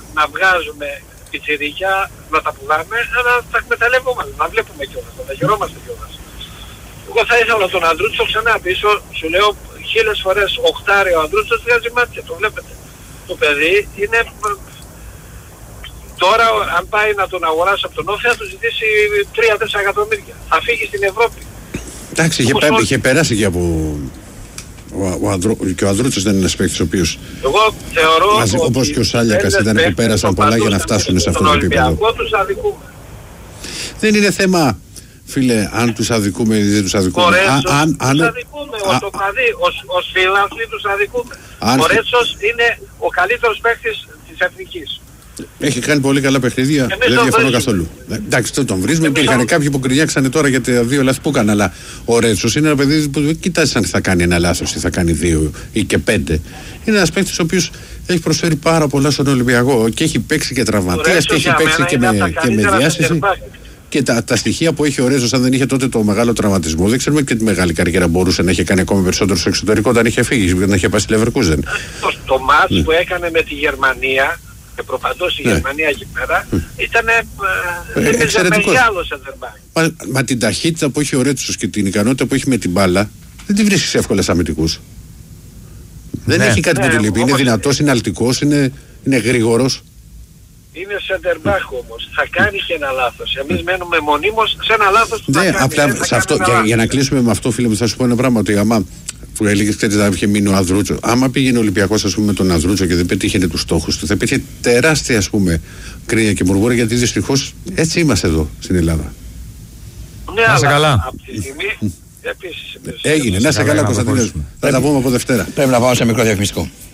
να βγάζουμε πιτσιρίκια, να τα πουλάμε, αλλά τα εκμεταλλευόμαστε, να βλέπουμε κιόλας, να τα χαιρόμαστε κιόλας. Εγώ θα ήθελα τον Ανδρούτσο ξανά πίσω, σου λέω 1000 φορές οχτάρι ο Ανδρούτσος βγάζει μάτια, το βλέπετε. Το παιδί είναι... Τώρα αν πάει να τον αγοράσει από τον Όφη θα του ζητήσει 3-4 εκατομμύρια. Θα φύγει στην Ευρώπη. Εντάξει, είχε περάσει και από... Και ο Ανδρούτσος δεν είναι ένας παίκτης ο οποίος... Εγώ θεωρώ όπως και ο Σάλιακας ήταν που πέρασαν πολλά για να φτάσουν σε αυτό το επίπεδο. Εγώ τους αδικούμε. Δεν είναι θέμα, φίλε, αν τους αδικούμε ή δεν τους αδικούμε. Τους αδικούμε, ως φίλαθλοι τους αδικούμε. Ο Ρέτσος είναι ο καλύτερος παίκτης της Εθνικής. Έχει κάνει πολύ καλά παιχνίδια, δεν διαφωνώ καθόλου. Εντάξει, τον βρίζουμε. Υπήρχαν κάποιοι που γκρινιάξανε τώρα για τα 2 λάθη που έκανε, αλλά ο Ρέτσος είναι ένα παιδί που δεν κοιτάζει αν θα κάνει ένα λάθος ή θα κάνει 2 ή και 5. Είναι ένας παίκτης ο οποίος έχει προσφέρει πάρα πολλά στον Ολυμπιακό και έχει παίξει και τραυματίας και έχει παίξει και με διάστηση. Και τα στοιχεία που έχει ο Ρέτσος, αν δεν είχε τότε το μεγάλο τραυματισμό, δεν ξέρουμε και τη μεγάλη καριέρα μπορούσε να είχε κάνει ακόμα περισσότερο στο εξωτερικό όταν είχε φύγει, όταν είχε πάει στη Leverkusen. Το μάτς που έκανε με τη Γερμανία. Και προπαντός η Γερμανία εκεί πέρα ήταν εξαιρετικός. Μεγάλο center back. Μα την ταχύτητα που έχει ο Ρέτσος και την ικανότητα που έχει με την μπάλα δεν τη βρίσκεις εύκολα σαν αμυντικούς. Δεν έχει κάτι που του λείπει. Είναι δυνατός, είναι αλτικός, είναι γρήγορος. Είναι center back όμως. Θα κάνει και ένα λάθος. Εμείς μένουμε μονίμως σε ένα λάθος που θα κάνει. Απλά σε αυτό, για να κλείσουμε με αυτό, φίλε μου, θα σου πω ένα πράγμα, ότι άμα που έλεγες ξέρετε να είχε μείνει ο Ανδρούτσο, άμα πήγαινε ο Ολυμπιακός ας πούμε με τον Ανδρούτσο και δεν πετύχαινε τους στόχους του, θα υπήρχε τεράστια ας πούμε κρίνια και μουρμούρα, γιατί δυστυχώς έτσι είμαστε εδώ στην Ελλάδα. Ναι, να σε καλά. Από τη στιγμή επίσης. Έγινε, να σε καλά Κωνσταντίνε. Θα τα πούμε από Δευτέρα. Πρέπει να πάω σε μικρό διαφημιστικό.